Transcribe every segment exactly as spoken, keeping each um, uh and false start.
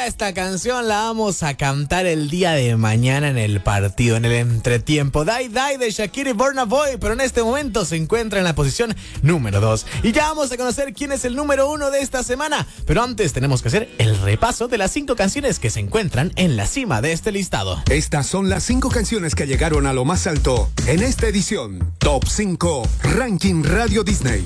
esta canción la vamos a cantar el día de mañana en el partido, en el entretiempo. Die Die de Shakira y Burna Boy, pero en este momento se encuentra en la posición número dos. Y ya vamos a conocer quién es el número uno de esta semana. Pero antes tenemos que hacer el repaso de las cinco canciones que se encuentran en la cima de este listado. Estas son las cinco canciones que llegaron a lo más alto en esta edición. Top cinco Ranking Radio Disney.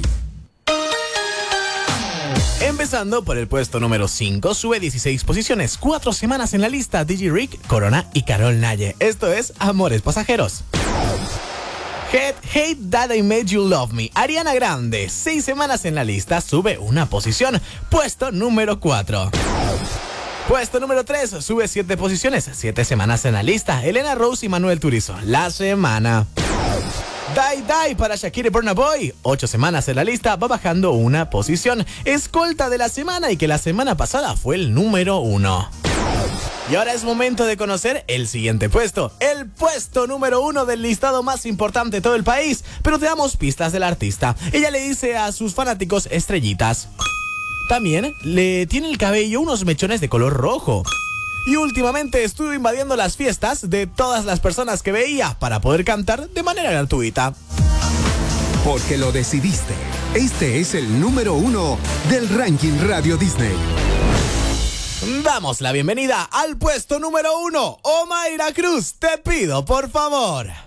Empezando por el puesto número cinco, sube dieciséis posiciones, cuatro semanas en la lista, D J Rick, Corona y Carol Naye. Esto es Amores Pasajeros. Hate, Hate That I Made You Love Me, Ariana Grande, seis semanas en la lista, sube una posición, puesto número cuatro. Puesto número tres, sube siete posiciones, siete semanas en la lista, Elena Rose y Manuel Turizo, La Semana. Die Die para Shakira y Burna Boy, ocho semanas en la lista, va bajando una posición, escolta de la semana y que la semana pasada fue el número uno. Y ahora es momento de conocer el siguiente puesto, el puesto número uno del listado más importante de todo el país, pero te damos pistas del artista. Ella le dice a sus fanáticos estrellitas. También le tiene el cabello unos mechones de color rojo. Y últimamente estuvo invadiendo las fiestas de todas las personas que veía para poder cantar de manera gratuita. Porque lo decidiste. Este es el número uno del Ranking Radio Disney. Damos la bienvenida al puesto número uno. Omaira Cruz, te pido por favor.